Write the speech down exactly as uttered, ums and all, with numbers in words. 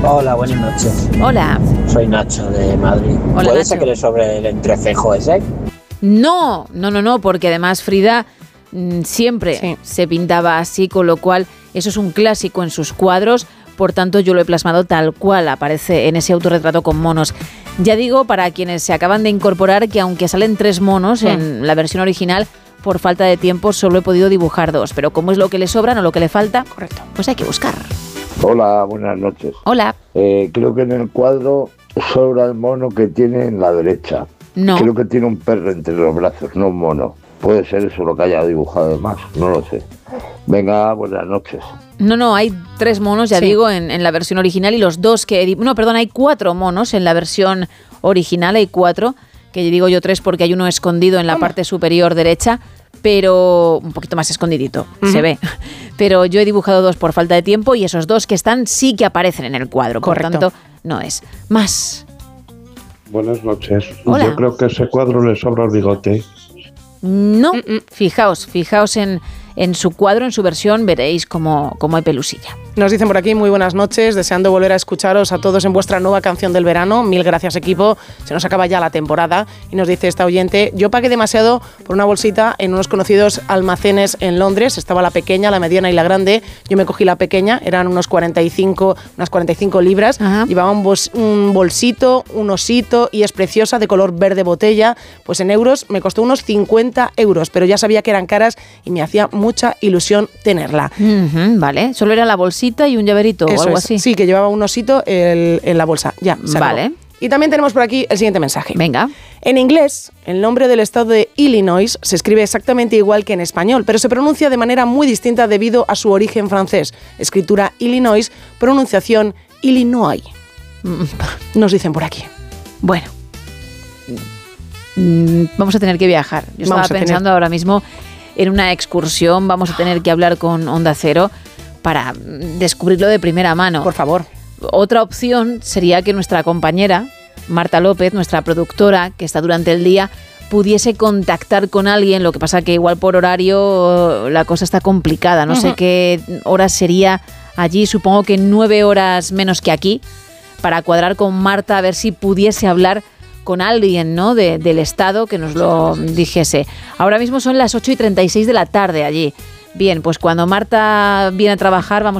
Hola, buenas noches. Hola. Soy Nacho de Madrid. Hola, ¿Puede Nacho. ser que le sobre el entrecejo ese? No, no, no, no, porque además Frida mm, siempre Sí. se pintaba así, con lo cual eso es un clásico en sus cuadros. Por tanto, yo lo he plasmado tal cual aparece en ese autorretrato con monos. Ya digo, para quienes se acaban de incorporar, que aunque salen tres monos Mm. en la versión original, por falta de tiempo solo he podido dibujar dos. Pero como es lo que le sobra, no lo que le falta, Correcto. pues hay que buscar. Hola, buenas noches. Hola. Eh, creo que en el cuadro sobra el mono que tiene en la derecha. No. Creo que tiene un perro entre los brazos, no un mono. Puede ser eso lo que haya dibujado de más, no lo sé. Venga, buenas noches. No, no, hay tres monos, ya Sí. digo, en, en la versión original y los dos que... he di- No, perdón, hay cuatro monos en la versión original, hay cuatro, que digo yo tres porque hay uno escondido en la parte superior derecha, pero un poquito más escondidito, se ve. Pero yo he dibujado dos por falta de tiempo y esos dos que están sí que aparecen en el cuadro, por Correcto. tanto, no es. Más. Buenas noches. Hola. Yo creo que a ese cuadro le sobra el bigote. No, Mm-mm. fijaos, fijaos en, en su cuadro, en su versión, veréis cómo, cómo hay pelusilla. Nos dicen por aquí, muy buenas noches, deseando volver a escucharos a todos en vuestra nueva canción del verano. Mil gracias, equipo. Se nos acaba ya la temporada. Y nos dice esta oyente, yo pagué demasiado por una bolsita en unos conocidos almacenes en Londres. Estaba la pequeña, la mediana y la grande. Yo me cogí la pequeña, eran unos cuarenta y cinco, unas cuarenta y cinco libras. Ajá. Llevaba un, bos- un bolsito, un osito y es preciosa, de color verde botella. Pues en euros me costó unos cincuenta euros, pero ya sabía que eran caras y me hacía mucha ilusión tenerla. Ujú, vale, solo era la bolsita y un llaverito o Eso algo es. así. Sí, que llevaba un osito el- en la bolsa. Ya, se acabó. Vale. Y también tenemos por aquí el siguiente mensaje. Venga. En inglés, el nombre del estado de Illinois se escribe exactamente igual que en español, pero se pronuncia de manera muy distinta debido a su origen francés. Escritura Illinois, pronunciación Illinois. Nos dicen por aquí. Bueno, mm, vamos a tener que viajar. Yo estaba Vamos a tener- pensando ahora mismo en una excursión, vamos a tener que hablar con Onda Cero para mm, descubrirlo de primera mano. Por favor. Otra opción sería que nuestra compañera, Marta López, nuestra productora, que está durante el día, pudiese contactar con alguien. Lo que pasa que igual por horario la cosa está complicada. No sé Ujú. qué hora sería allí, supongo que nueve horas menos que aquí, para cuadrar con Marta a ver si pudiese hablar con alguien, ¿no?, de- del Estado que nos lo dijese. Ahora mismo son las ocho y treinta y seis de la tarde allí. Bien, pues cuando Marta viene a trabajar vamos